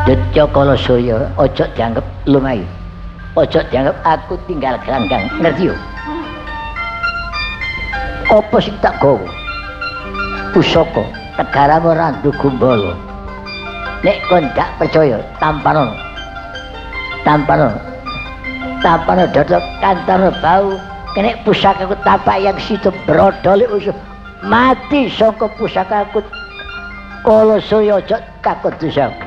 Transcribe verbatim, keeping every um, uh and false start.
Ditya Kala Surya aja dianggep lumai. Aja dianggep aku tinggal gelanggang, ngerti yo? Apa sing tak gawa? Pusaka Tegaramu Randu Gumbala. Nek kon gak percaya, tampanono. Tampanono. Tampanono dodok kantara bau, kene pusakaku tapak yang situ brodol usuk mati saka pusakaku. Kala Surya aja kakut dosa.